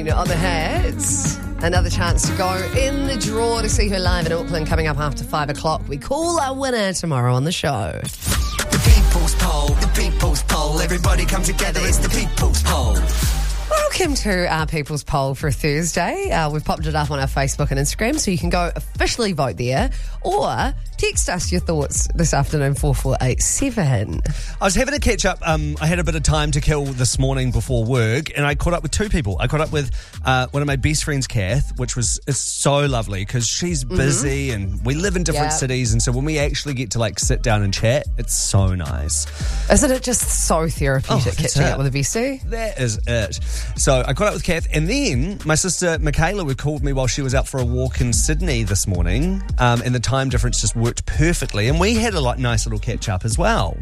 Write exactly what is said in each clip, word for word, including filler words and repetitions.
fifteen on the Hits. Another chance to go in the draw to see her live in Auckland coming up after five o'clock. We call our winner tomorrow on the show. The People's Poll, the People's Poll. Everybody come together, it's the People's Poll. Welcome to our People's Poll for Thursday. Uh, we've popped it up on our Facebook and Instagram, so you can go officially vote there or text us your thoughts this afternoon, four four eight seven. I was having a catch up. Um, I had a bit of time to kill this morning before work, and I caught up with two people. I caught up with uh, one of my best friends, Kath, which was is so lovely because she's busy mm-hmm. and we live in different yep. cities, and so when we actually get to like sit down and chat, it's so nice. Isn't it just so therapeutic oh, catching it. up with a bestie? That is it. So I caught up with Kath, and then my sister Michaela would called me while she was out for a walk in Sydney this morning, um, and the time difference just worked perfectly, and we had a like, nice little catch up as well.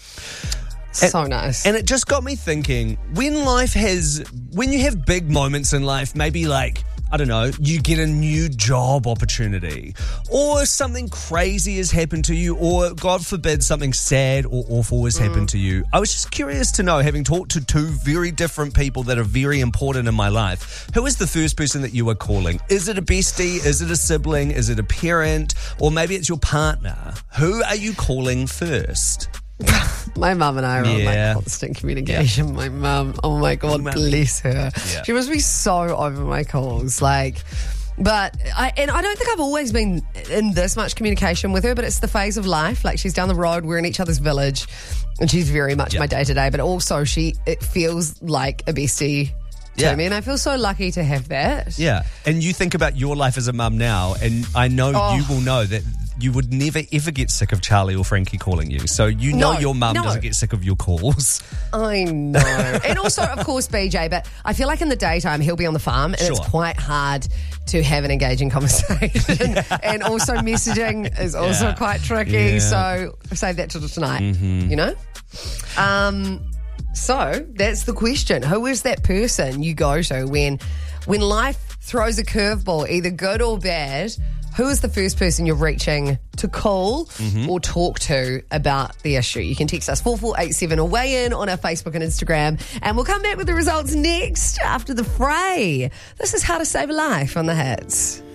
So and, nice. And it just got me thinking, when life has, when you have big moments in life, maybe like, I don't know, you get a new job opportunity, or something crazy has happened to you, or God forbid something sad or awful has mm. happened to you. I was just curious to know, having talked to two very different people that are very important in my life, who is the first person that you are calling? Is it a bestie? Is it a sibling? Is it a parent? Or maybe it's your partner? Who are you calling first? My mum and I are on yeah. like constant communication. Yeah. My mum, oh my God, Mum. bless her. Yeah. She must be so over my calls. Like, but I, and I don't think I've always been in this much communication with her, but it's the phase of life. Like, she's down the road, we're in each other's village, and she's very much yep. my day to day, but also she, it feels like a bestie to yeah. me, and I feel so lucky to have that. Yeah. And you think about your life as a mum now, and I know oh. you will know that you would never ever get sick of Charlie or Frankie calling you. So you know no, your mum no. doesn't get sick of your calls. I know. And also, of course, B J, but I feel like in the daytime he'll be on the farm and sure. it's quite hard to have an engaging conversation. yeah. And also messaging is also yeah. quite tricky. Yeah. So save that till tonight, mm-hmm. you know? Um, so that's the question. Who is that person you go to when, when life throws a curveball, either good or bad? Who is the first person you're reaching to call mm-hmm. or talk to about the issue? You can text us four four eight seven or weigh in on our Facebook and Instagram, and we'll come back with the results next after the fray. This is How to Save a Life on the Hits.